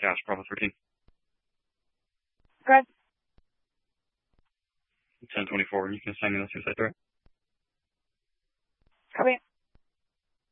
Cash, Bravo 13. Good. 1024, you can send me the suicide threat. Copy.